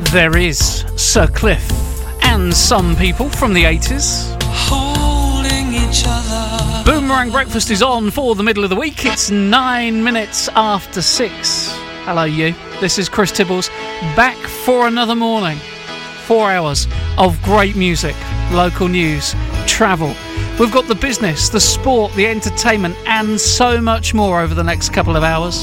There is Sir Cliff and Some People from the 80s. Holding each other. Boomerang Breakfast is on for the middle of the week. It's 9 minutes after 6. Hello you, this is Chris Tibbles, back for another morning. 4 hours of great music, local news, travel. We've got the business, the sport, the entertainment and so much more over the next couple of hours.